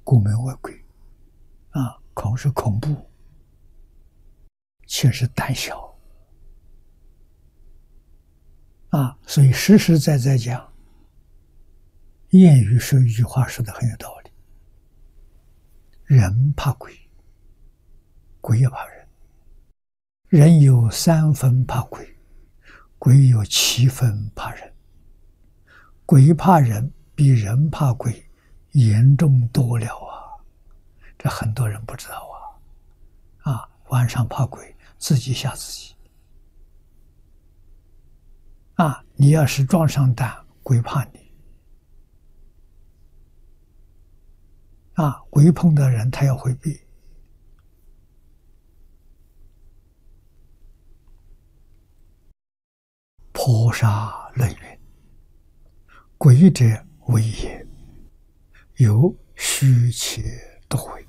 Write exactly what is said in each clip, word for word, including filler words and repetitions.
故名为鬼。啊，恐是恐怖，却是胆小。啊，所以实实在在讲，谚语说一句话说的很有道理：人怕鬼，鬼也怕人。人有三分怕鬼，鬼有七分怕人。鬼怕人比人怕鬼严重多了啊！这很多人不知道啊！啊，晚上怕鬼，自己吓自己。啊，你要是壮上胆，鬼怕你。啊，鬼碰到人，他要回避。婆沙论云：鬼者为也，有虚且多为。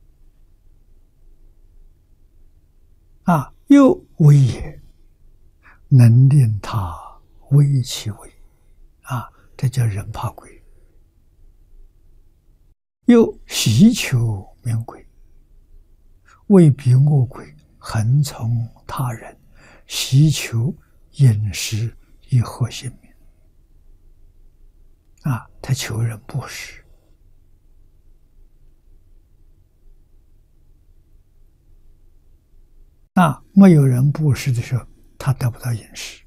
啊，又为也，能令他为其为。啊，这叫人怕鬼。又习求名鬼，为彼恶鬼恒从他人，习求饮食以获性命。啊，他求人布施。啊，没有人布施的时候，他得不到饮食。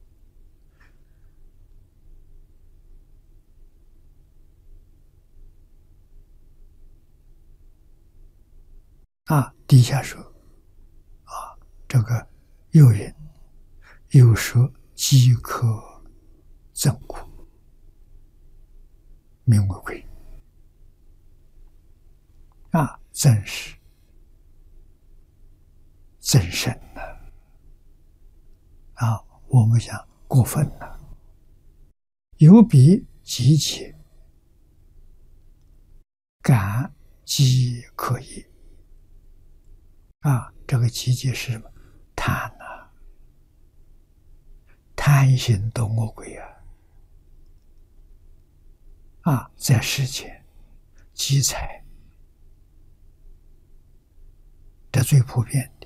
啊，底下说，啊，这个又云，有说饥渴憎苦，名为鬼。啊，真是增生了。啊，我们想过分了。有比极切，感饥渴也。啊，这个极节是什么？贪啊，贪心多恶鬼啊！啊，在世间积财，这最普遍的。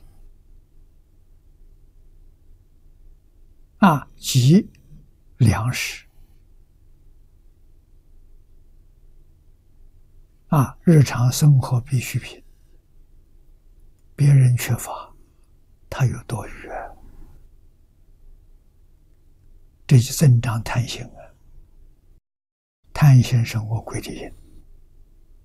啊，积粮食，啊，日常生活必需品。别人缺乏，他有多余啊，这就增长贪心啊！贪心是恶鬼的因。